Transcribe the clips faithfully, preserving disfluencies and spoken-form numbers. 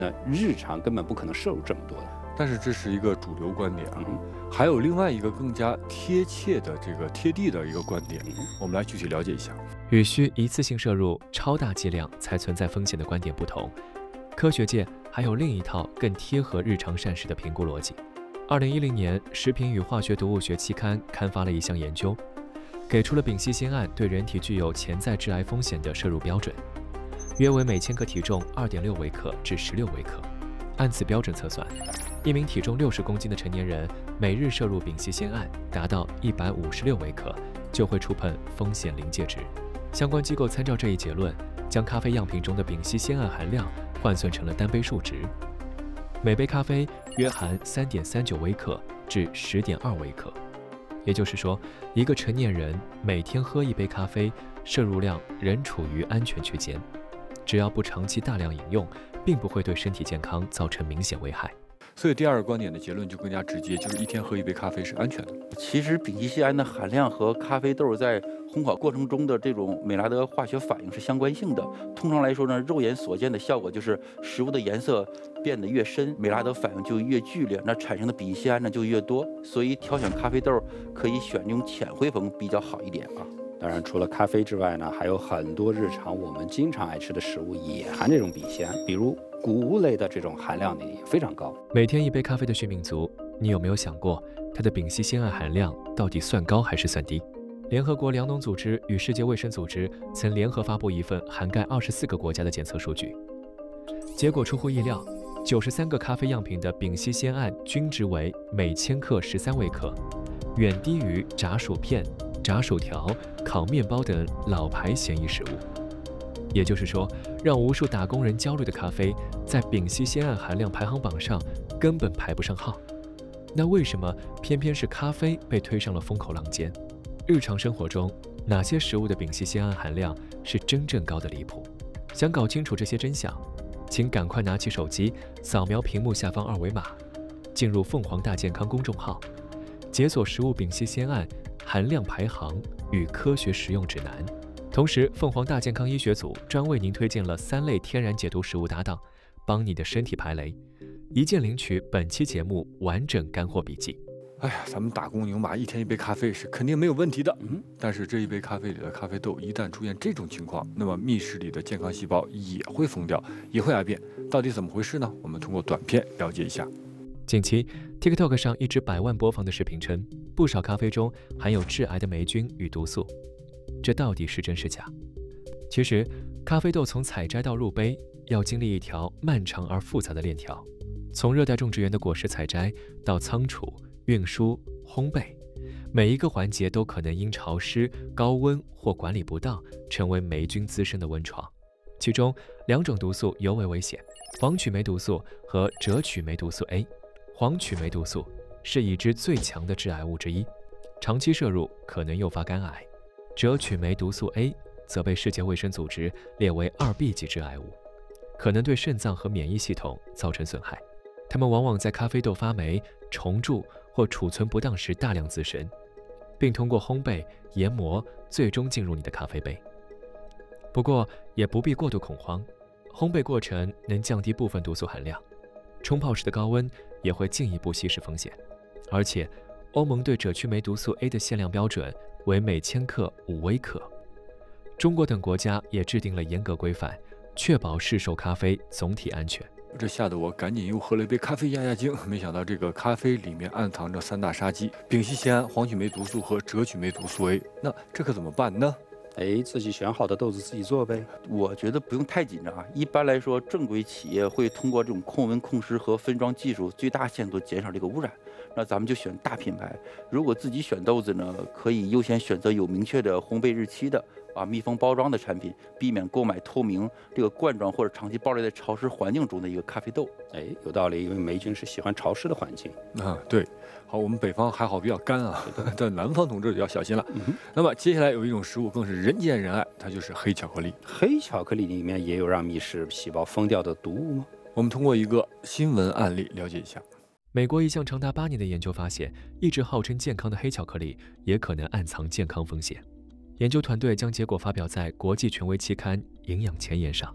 那日常根本不可能摄入这么多的。 但是这是一个主流观点啊， 嗯、 还有另外一个更加贴切的这个贴地的一个观点， 嗯、 我们来具体了解一下。 与需一次性摄入超大剂量才存在风险的观点不同，科学界还有另一套更贴合日常膳食的评估逻辑。二零一零年，《食品与化学毒物学》期刊刊发了一项研究，给出了丙烯酰胺对人体具有潜在致癌风险的摄入标准，约为每千克体重二点六微克至十六微克。按此标准测算，一名体重六十公斤的成年人每日摄入丙烯酰胺达到一百五十六微克，就会触碰风险临界值。相关机构参照这一结论，将咖啡样品中的丙烯酰胺含量换算成了单杯数值，每杯咖啡约含三点三九微克至十点二微克。也就是说，一个成年人每天喝一杯咖啡，摄入量仍处于安全区间，只要不长期大量饮用，并不会对身体健康造成明显危害。 所以第二个观点的结论就更加直接，就是一天喝一杯咖啡是安全的。 其实丙烯酰胺的含量和咖啡豆在烘烤过程中的这种美拉德化学反应是相关性的。通常来说呢，肉眼所见的效果就是食物的颜色变得越深，美拉德反应就越剧烈，那产生的丙烯酰胺呢就越多。所以挑选咖啡豆可以选用浅灰棚比较好一点啊。 当然，除了咖啡之外呢，还有很多日常我们经常爱吃的食物也含这种丙烯胺，比如谷物类的这种含量呢也非常高。 每天一杯咖啡的续命族，你有没有想过它的丙烯酰胺含量到底算高还是算低？联合国粮农组织与世界卫生组织曾联合发布一份涵盖二十四个国家的检测数据，结果出乎意料，九十三个咖啡样品的丙烯酰胺均值为每千克十三微克，远低于炸薯片、炸薯条、烤面包等老牌嫌疑食物。也就是说，让无数打工人焦虑的咖啡，在丙烯酰胺含量排行榜上根本排不上号。那为什么偏偏是咖啡被推上了风口浪尖？日常生活中，哪些食物的丙烯酰胺含量是真正高的离谱？想搞清楚这些真相，请赶快拿起手机，扫描屏幕下方二维码，进入凤凰大健康公众号，解锁食物丙烯酰胺含量排行与科学食用指南。同时，凤凰大健康医学组专为您推荐了三类天然解毒食物搭档，帮你的身体排雷，一键领取本期节目完整干货笔记。 哎呀，咱们打工牛马一天一杯咖啡是肯定没有问题的， 嗯， 但是这一杯咖啡里的咖啡豆一旦出现这种情况，那么密室里的健康细胞也会疯掉，也会癌变。到底怎么回事呢？我们通过短片了解一下。 近期 TikTok 上一支百万播放的视频称，不少咖啡中含有致癌的霉菌与毒素，这到底是真是假？其实，咖啡豆从采摘到入杯，要经历一条漫长而复杂的链条，从热带种植园的果实采摘到仓储、运输、烘焙，每一个环节都可能因潮湿、高温或管理不当，成为霉菌滋生的温床。其中两种毒素尤为危险：黄曲霉毒素和赭曲霉毒素 A。黄曲霉毒素是已知最强的致癌物之一，长期摄入可能诱发肝癌。赭曲霉毒素 A 则被世界卫生组织列为二 B 级致癌物，可能对肾脏和免疫系统造成损害。它们往往在咖啡豆发霉、虫蛀或储存不当时大量滋生，并通过烘焙、研磨最终进入你的咖啡杯。不过也不必过度恐慌，烘焙过程能降低部分毒素含量，冲泡时的高温也会进一步稀释风险。而且欧盟对赭曲霉毒素 A 的限量标准为每千克五微克，中国等国家也制定了严格规范，确保市售咖啡总体安全。 这吓得我赶紧又喝了一杯咖啡压压惊，没想到这个咖啡里面暗藏着三大杀机：丙烯酰胺、黄曲霉毒素和赭曲霉毒素 A。那这可怎么办呢？ 哎，自己选好的豆子自己做呗。 我觉得不用太紧张啊。一般来说，正规企业会通过这种控温、控湿和分装技术，最大限度减少这个污染。那咱们就选大品牌。如果自己选豆子呢，可以优先选择有明确的烘焙日期的啊密封包装的产品，避免购买透明这个罐装或者长期暴露在潮湿环境中的一个咖啡豆。 哎，有道理，因为霉菌是喜欢潮湿的环境啊。对，好，我们北方还好比较干啊，但南方同志就要小心了。 嗯、 那么接下来有一种食物更是人见人爱，它就是黑巧克力。 黑巧克力里面也有让密室细胞疯掉的毒物吗？ 我们通过一个新闻案例了解一下。 美国一项长达八年的研究发现，一直号称健康的黑巧克力也可能暗藏健康风险。研究团队将结果发表在国际权威期刊《营养前沿》上。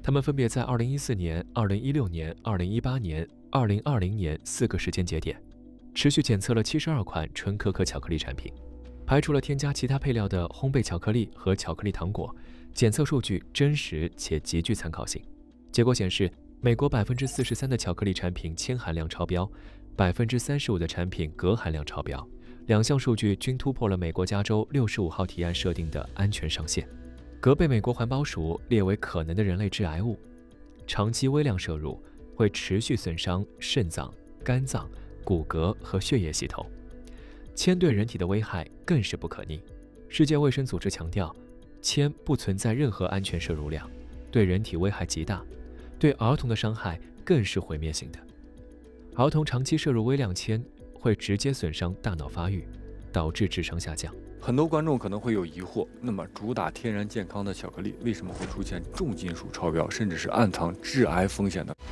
它们分别在二零一四年、二零一六年、二零一八年、二零二零年四个时间节点，持续检测了七十二款纯可可巧克力产品，排除了添加其他配料的烘焙巧克力和巧克力糖果。检测数据真实且极具参考性。结果显示，美国百分之四十三的巧克力产品铅含量超标，百分之三十五的产品镉含量超标。两项数据均突破了美国加州六十五号提案设定的安全上限。镉被美国环保署列为可能的人类致癌物，长期微量摄入会持续损伤肾脏、肝脏、骨骼和血液系统。铅对人体的危害更是不可逆。世界卫生组织强调，铅不存在任何安全摄入量，对人体危害极大，对儿童的伤害更是毁灭性的。儿童长期摄入微量铅会直接损伤大脑发育，导致智商下降。 很多观众可能会有疑惑，那么主打天然健康的巧克力为什么会出现重金属超标，甚至是暗藏致癌风险呢？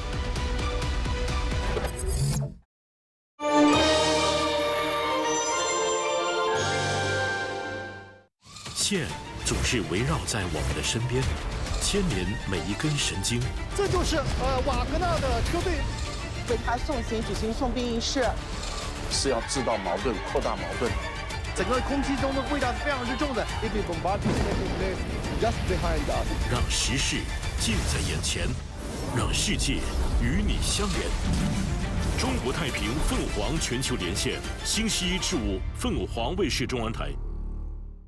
线总是围绕在我们的身边，牵连每一根神经。 这就是呃瓦格纳的车队为他送行举行送殡仪式， 是要制造矛盾、扩大矛盾。 整个空气中的味道是非常之重的。 让时事近在眼前，让世界与你相连。中国太平凤凰全球连线，星期一至五，凤凰卫视中文台。